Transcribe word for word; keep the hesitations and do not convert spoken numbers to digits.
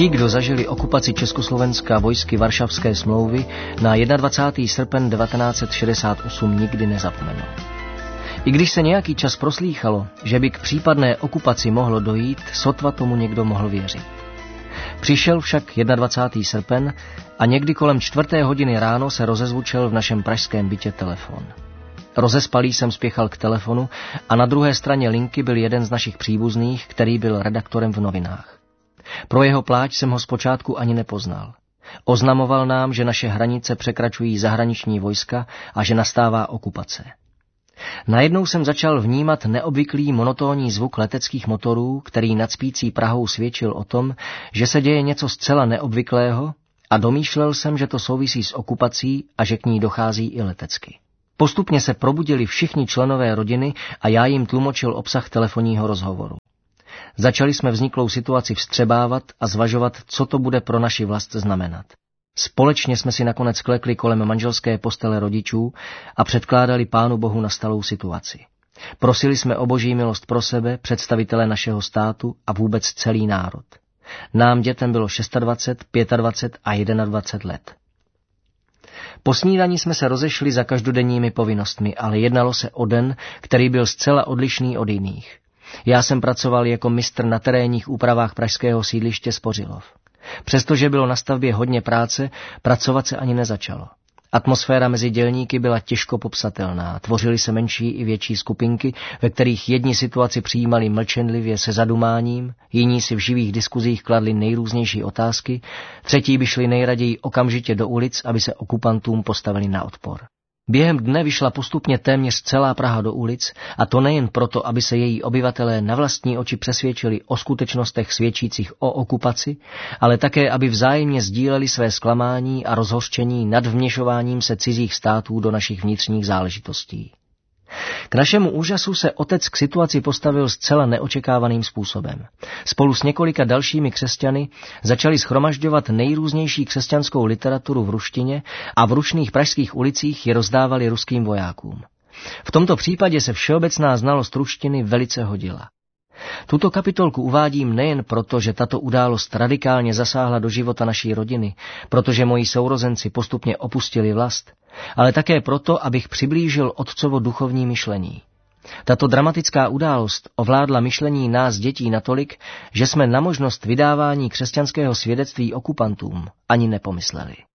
Ti, kdo zažili okupaci Československa vojsky Varšavské smlouvy, na dvacátého prvního srpen devatenáct set šedesát osm nikdy nezapomenou. I když se nějaký čas proslýchalo, že by k případné okupaci mohlo dojít, sotva tomu někdo mohl věřit. Přišel však dvacátého prvního srpen a někdy kolem čtvrté hodiny ráno se rozezvučil v našem pražském bytě telefon. Rozespalý jsem spěchal k telefonu a na druhé straně linky byl jeden z našich příbuzných, který byl redaktorem v novinách. Pro jeho pláč jsem ho zpočátku ani nepoznal. Oznamoval nám, že naše hranice překračují zahraniční vojska a že nastává okupace. Najednou jsem začal vnímat neobvyklý monotónní zvuk leteckých motorů, který nad spící Prahou svědčil o tom, že se děje něco zcela neobvyklého, a domýšlel jsem, že to souvisí s okupací a že k ní dochází i letecky. Postupně se probudili všichni členové rodiny a já jim tlumočil obsah telefonního rozhovoru. Začali jsme vzniklou situaci vstřebávat a zvažovat, co to bude pro naši vlast znamenat. Společně jsme si nakonec klekli kolem manželské postele rodičů a předkládali Pánu Bohu nastalou situaci. Prosili jsme o Boží milost pro sebe, představitele našeho státu a vůbec celý národ. Nám dětem bylo dvacet šest, dvacet pět a dvacet jedna let. Po snídani jsme se rozešli za každodenními povinnostmi, ale jednalo se o den, který byl zcela odlišný od jiných. Já jsem pracoval jako mistr na terénních úpravách pražského sídliště Spořilov. Přestože bylo na stavbě hodně práce, pracovat se ani nezačalo. Atmosféra mezi dělníky byla těžko popsatelná, tvořily se menší i větší skupinky, ve kterých jedni situaci přijímali mlčenlivě se zadumáním, jiní si v živých diskuzích kladli nejrůznější otázky, třetí by šli nejraději okamžitě do ulic, aby se okupantům postavili na odpor. Během dne vyšla postupně téměř celá Praha do ulic, a to nejen proto, aby se její obyvatelé na vlastní oči přesvědčili o skutečnostech svědčících o okupaci, ale také, aby vzájemně sdíleli své zklamání a rozhořčení nad vměšováním se cizích států do našich vnitřních záležitostí. K našemu úžasu se otec k situaci postavil zcela neočekávaným způsobem. Spolu s několika dalšími křesťany začali shromažďovat nejrůznější křesťanskou literaturu v ruštině a v rušných pražských ulicích ji rozdávali ruským vojákům. V tomto případě se všeobecná znalost ruštiny velice hodila. Tuto kapitolku uvádím nejen proto, že tato událost radikálně zasáhla do života naší rodiny, protože moji sourozenci postupně opustili vlast, ale také proto, abych přiblížil otcovo duchovní myšlení. Tato dramatická událost ovládla myšlení nás dětí natolik, že jsme na možnost vydávání křesťanského svědectví okupantům ani nepomysleli.